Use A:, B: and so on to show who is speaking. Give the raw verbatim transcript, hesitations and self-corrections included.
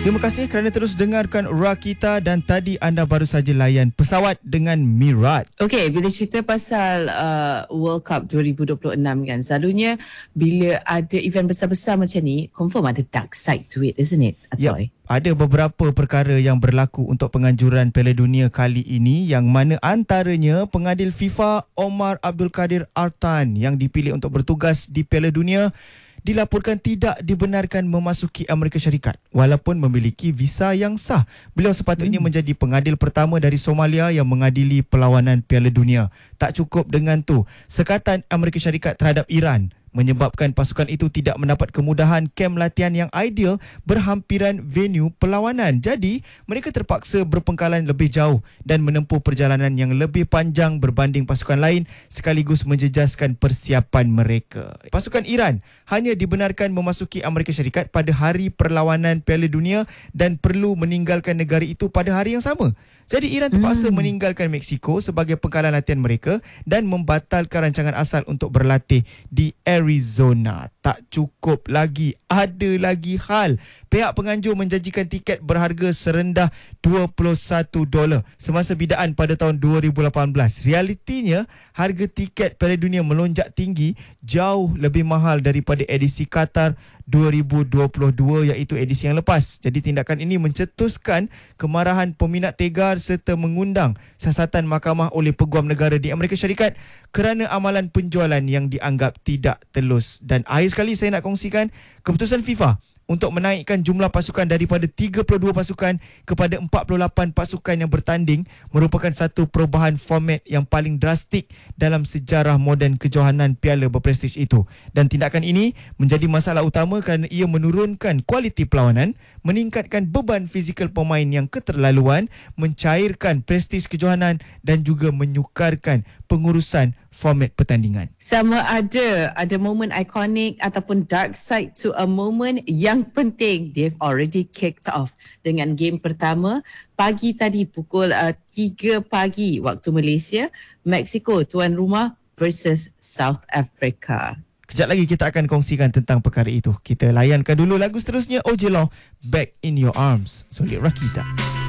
A: Terima kasih kerana terus dengarkan Rakita dan tadi anda baru saja layan pesawat dengan Mirat.
B: Okey, bila cerita pasal uh, World Cup dua ribu dua puluh enam kan, selalunya bila ada event besar-besar macam ni, confirm ada dark side to it, isn't it, Atoy?
A: Yep. Ada beberapa perkara yang berlaku untuk penganjuran Piala Dunia kali ini, yang mana antaranya pengadil FIFA Omar Abdul Kadir Artan yang dipilih untuk bertugas di Piala Dunia dilaporkan tidak dibenarkan memasuki Amerika Syarikat walaupun memiliki visa yang sah. Beliau sepatutnya hmm. menjadi pengadil pertama dari Somalia yang mengadili perlawanan Piala Dunia. Tak cukup dengan tu, sekatan Amerika Syarikat terhadap Iran menyebabkan pasukan itu tidak mendapat kemudahan kem latihan yang ideal berhampiran venue perlawanan. Jadi, mereka terpaksa berpengkalan lebih jauh dan menempuh perjalanan yang lebih panjang berbanding pasukan lain sekaligus menjejaskan persiapan mereka. Pasukan Iran hanya dibenarkan memasuki Amerika Syarikat pada hari perlawanan Piala Dunia dan perlu meninggalkan negara itu pada hari yang sama. Jadi Iran terpaksa hmm. meninggalkan Mexico sebagai pengkalan latihan mereka dan membatalkan rancangan asal untuk berlatih di Arizona. Tak cukup lagi, ada lagi hal. Pihak penganjur menjanjikan tiket berharga serendah dua puluh satu dolar semasa bidaan pada tahun dua ribu lapan belas. Realitinya, harga tiket Piala Dunia melonjak tinggi, jauh lebih mahal daripada edisi Qatar dua ribu dua puluh dua, iaitu edisi yang lepas. Jadi tindakan ini mencetuskan kemarahan peminat tegar serta mengundang siasatan mahkamah oleh peguam negara di Amerika Syarikat kerana amalan penjualan yang dianggap tidak telus. Dan akhir sekali saya nak kongsikan keputusan FIFA untuk menaikkan jumlah pasukan daripada tiga puluh dua pasukan kepada empat puluh lapan pasukan yang bertanding merupakan satu perubahan format yang paling drastik dalam sejarah moden kejohanan piala berprestij itu. Dan tindakan ini menjadi masalah utama kerana ia menurunkan kualiti perlawanan, meningkatkan beban fizikal pemain yang keterlaluan, mencairkan prestij kejohanan dan juga menyukarkan pengurusan format pertandingan.
B: Sama ada ada momen ikonik ataupun dark side to a moment. Yang penting they've already kicked off dengan game pertama pagi tadi pukul uh, tiga pagi waktu Malaysia. Mexico tuan rumah versus South Africa.
A: Kejap lagi kita akan kongsikan tentang perkara itu. Kita layankan dulu lagu seterusnya, O J Law, Back in Your Arms, solid Rakita.